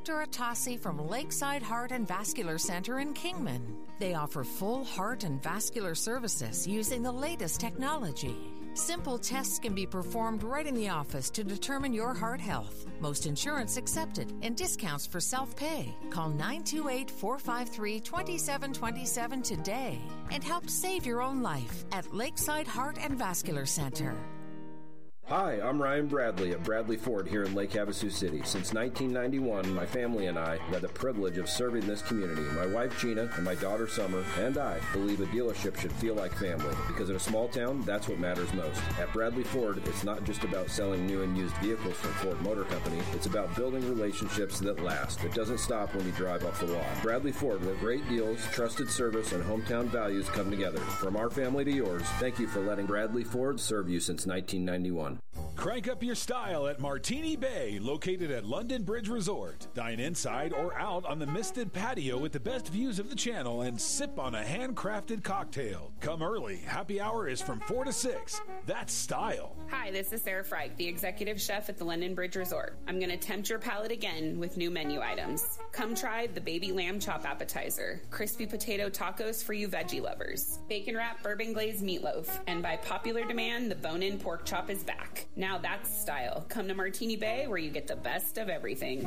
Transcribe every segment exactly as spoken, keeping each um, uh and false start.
Doctor Atassi from Lakeside Heart and Vascular Center in Kingman. They offer full heart and vascular services using the latest technology. Simple tests can be performed right in the office to determine your heart health. Most insurance accepted and discounts for self-pay. Call nine two eight, four five three, two seven two seven today and help save your own life at Lakeside Heart and Vascular Center. Hi, I'm Ryan Bradley of Bradley Ford here in Lake Havasu City. Since nineteen ninety-one, my family and I have had the privilege of serving this community. My wife Gina and my daughter Summer and I believe a dealership should feel like family, because in a small town, that's what matters most. At Bradley Ford, it's not just about selling new and used vehicles from Ford Motor Company. It's about building relationships that last. It doesn't stop when you drive off the lot. Bradley Ford, where great deals, trusted service, and hometown values come together. From our family to yours, thank you for letting Bradley Ford serve you since nineteen ninety-one. Crank up your style at Martini Bay, located at London Bridge Resort. Dine inside or out on the misted patio with the best views of the channel and sip on a handcrafted cocktail. Come early. Happy hour is from four to six. That's style. Hi, this is Sarah Freich, the executive chef at the London Bridge Resort. I'm going to tempt your palate again with new menu items. Come try the baby lamb chop appetizer, crispy potato tacos for you veggie lovers, bacon wrap bourbon glazed meatloaf, and by popular demand, the bone-in pork chop is back. Now that's style. Come to Martini Bay where you get the best of everything.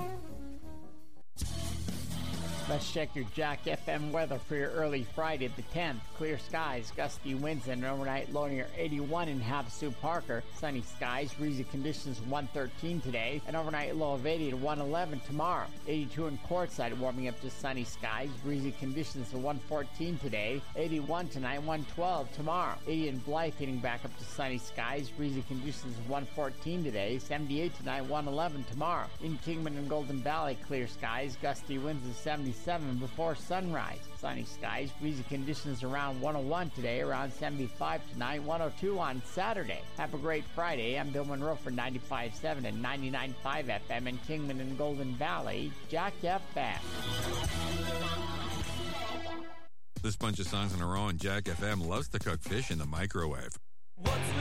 Let's check your Jack F M weather for your early Friday the tenth. Clear skies, gusty winds, and an overnight low near eighty-one in Havasu Parker. Sunny skies, breezy conditions one thirteen today. An overnight low of eighty to one eleven tomorrow. eighty-two in Quartzsite, warming up to sunny skies, breezy conditions to one fourteen today. eighty-one tonight, one twelve tomorrow. eighty in Blythe, heading back up to sunny skies, breezy conditions one fourteen today. seventy-eight tonight, one eleven tomorrow. In Kingman and Golden Valley, clear skies, gusty winds to seventy-seven before sunrise. Sunny skies, breezy conditions around one oh one today, around seventy-five tonight, one oh two on Saturday. Have a great Friday. I'm Bill Monroe for ninety-five point seven and ninety-nine point five F M in Kingman and Golden Valley. Jack F M. This bunch of songs in a row, and Jack F M loves to cook fish in the microwave. What's